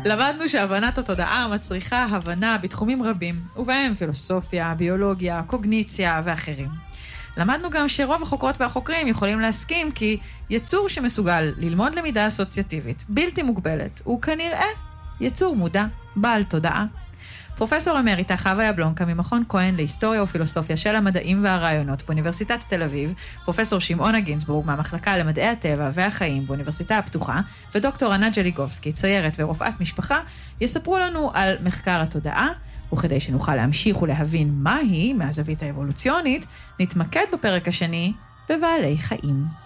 למדנו שהבנת התודעה מצריכה הבנה בתחומים רבים, ובהם פילוסופיה, ביולוגיה, קוגניציה ואחרים. למדנו גם שרוב החוקרות והחוקרים יכולים להסכים כי יצור שמסוגל ללמוד למידה אסוציאטיבית, בלתי מוגבלת, הוא כנראה יצור מודע, בעל תודעה. פרופסור אמריטה חווה יבלונקה ממכון כהן להיסטוריה ופילוסופיה של המדעים והרעיונות באוניברסיטת תל אביב, פרופסור שמעונה גינצבורג מהמחלקה למדעי הטבע והחיים באוניברסיטה הפתוחה, ודוקטור ענת ג'ליגובסקי, ציירת ורופאת משפחה, יספרו לנו על מחקר התודעה, וכדי שנוכל להמשיך ולהבין מה היא מהזווית האבולוציונית, נתמקד בפרק השני בבעלי חיים.